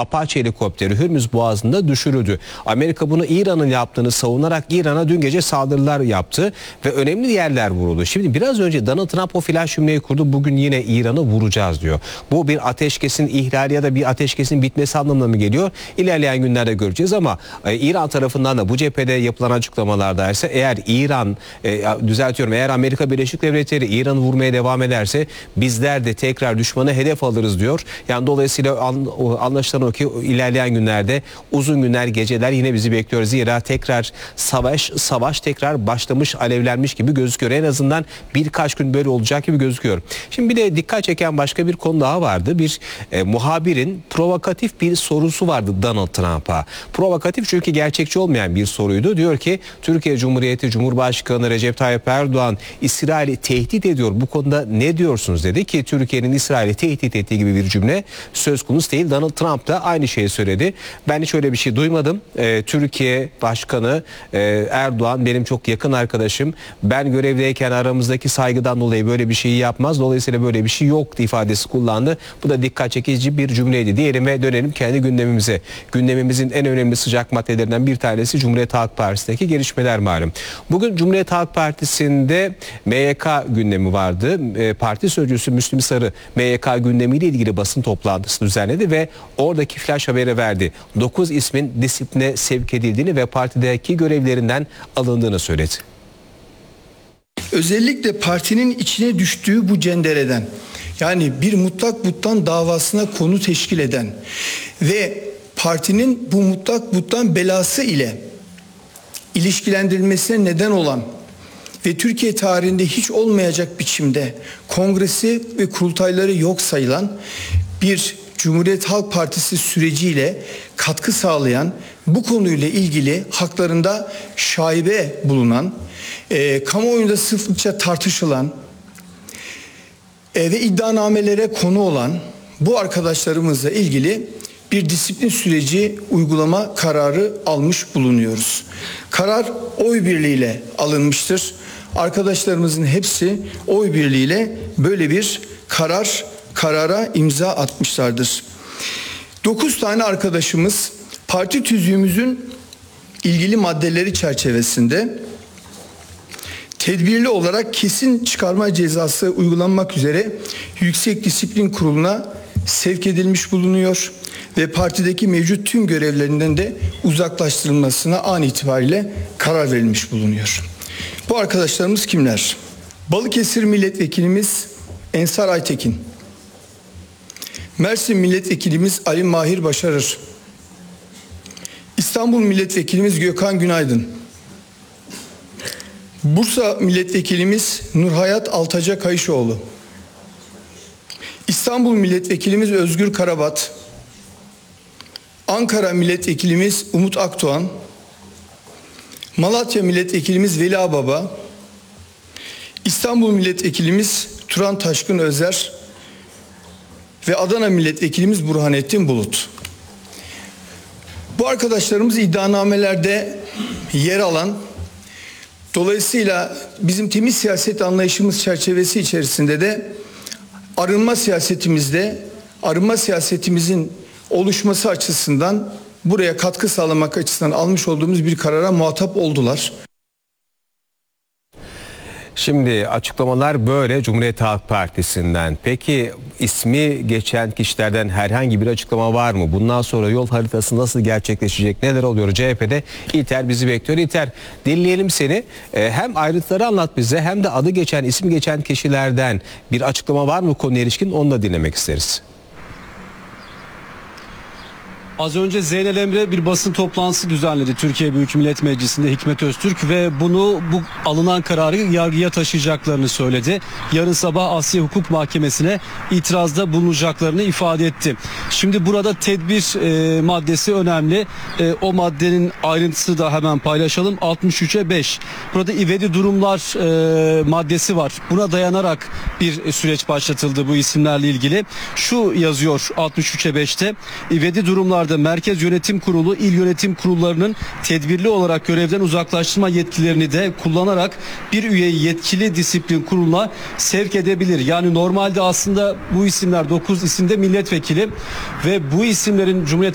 Apache helikopteri Hürmüz Boğazı'nda düşürüldü. Amerika bunu İran'ın yaptığını savunarak İran'a dün gece saldırılar yaptı ve önemli yerler vuruldu. Şimdi biraz önce Donald Trump o flash cümleyi kurdu. Bugün yine İran'ı vuracağız diyor. Bu bir ateşkesin ihlali ya da bir ateşkesin bitmesi anlamına mı geliyor? İlerleyen günlerde göreceğiz ama İran tarafından da bu cephede yapılan açıklamalarda ise eğer İran, eğer Amerika Birleşik Devletleri İran'ı vurmaya devam ederse bizler de tekrar düşmanı hedef alırız diyor. Yani dolayısıyla anlaşılan o ki ilerleyen günlerde uzun günler, geceler yine bizi bekliyor. Zira tekrar savaş tekrar başlamış, alevlenmiş gibi gözüküyor. En azından birkaç gün böyle olacak gibi gözüküyor. Şimdi bir de dikkat çeken başka bir konu daha vardı. Bir muhabirin provokatif bir sorusu vardı Donald Trump'a. Provokatif çünkü gerçekçi olmayan bir soruydu. Diyor ki Türkiye Cumhuriyeti Cumhurbaşkanı Recep Tayyip Erdoğan İsrail'i tehdit ediyor. Bu konuda ne diyorsunuz dedi ki Türkiye'nin İsrail'i tehdit ettiği gibi bir cümle söz konusu değil. Donald Trump da aynı şeyi söyledi. Ben hiç öyle bir şey duymadım. Türkiye Başkanı Erdoğan benim çok yakın arkadaşım. Ben görevdeyken aramızdaki saygıdan dolayı böyle bir şeyi yapmaz. Dolayısıyla böyle bir şey yok ifadesi kullandı. Bu da dikkat çekici bir cümleydi diyelim ve dönelim kendi gündemimize. Gündemimizin en önemli sıcak maddelerinden bir tanesi Cumhuriyet Halk Partisi'ndeki gelişmeler malum. Bugün Cumhuriyet Halk Partisi'nde MYK gündemi vardı. Parti sözcüsü Müslüm Sarı MYK gündemiyle ilgili basın toplantısı düzenledi ve oradaki flash haberi verdi. 9 ismin disipline sevk edildiğini ve partideki görevlerinden alındığını söyledi. Özellikle partinin içine düştüğü bu cendereden, yani bir mutlak buttan davasına konu teşkil eden ve partinin bu mutlak buttan belası ile ilişkilendirilmesine neden olan ve Türkiye tarihinde hiç olmayacak biçimde kongresi ve kurultayları yok sayılan bir Cumhuriyet Halk Partisi süreciyle katkı sağlayan, bu konuyla ilgili haklarında şaibe bulunan, kamuoyunda sıklıkça tartışılan ve iddianamelere konu olan bu arkadaşlarımızla ilgili bir disiplin süreci uygulama kararı almış bulunuyoruz. Karar oy birliğiyle alınmıştır. Arkadaşlarımızın hepsi oy birliğiyle böyle bir karara imza atmışlardır. 9 tane arkadaşımız parti tüzüğümüzün ilgili maddeleri çerçevesinde tedbirli olarak kesin çıkarma cezası uygulanmak üzere Yüksek Disiplin Kurulu'na sevk edilmiş bulunuyor ve partideki mevcut tüm görevlerinden de uzaklaştırılmasına an itibariyle karar verilmiş bulunuyor. Bu arkadaşlarımız kimler? Balıkesir Milletvekilimiz Ensar Aytekin, Mersin Milletvekilimiz Ali Mahir Başarır, İstanbul Milletvekilimiz Gökhan Günaydın, Bursa Milletvekilimiz Nurhayat Altaca Kayışoğlu, İstanbul Milletvekilimiz Özgür Karabat, Ankara Milletvekilimiz Umut Akdoğan, Malatya Milletvekilimiz Veli Ağbaba, İstanbul Milletvekilimiz Turan Taşkın Özer ve Adana Milletvekilimiz Burhanettin Bulut. Bu arkadaşlarımız iddianamelerde yer alan, dolayısıyla bizim temiz siyaset anlayışımız çerçevesi içerisinde de arınma siyasetimizin oluşması açısından buraya katkı sağlamak açısından almış olduğumuz bir karara muhatap oldular. Şimdi açıklamalar böyle Cumhuriyet Halk Partisi'nden. Peki ismi geçen kişilerden herhangi bir açıklama var mı? Bundan sonra yol haritası nasıl gerçekleşecek? Neler oluyor? CHP'de İlter bizi bekliyor. İlter, dinleyelim seni. Hem ayrıntıları anlat bize hem de adı geçen, isim geçen kişilerden bir açıklama var mı konuya ilişkin? Onu da dinlemek isteriz. Az önce Zeynel Emre bir basın toplantısı düzenledi Türkiye Büyük Millet Meclisi'nde Hikmet Öztürk ve bu alınan kararı yargıya taşıyacaklarını söyledi. Yarın sabah Asya Hukuk Mahkemesi'ne itirazda bulunacaklarını ifade etti. Şimdi burada tedbir maddesi önemli. O maddenin ayrıntısı da hemen paylaşalım. 63'e 5. Burada ivedi durumlar maddesi var. Buna dayanarak bir süreç başlatıldı bu isimlerle ilgili. Şu yazıyor 63'e 5'te. İvedi durumlar Merkez Yönetim Kurulu, il yönetim kurullarının tedbirli olarak görevden uzaklaştırma yetkilerini de kullanarak bir üyeyi yetkili disiplin kuruluna sevk edebilir. Yani normalde aslında bu isimler 9 isimde milletvekili ve bu isimlerin Cumhuriyet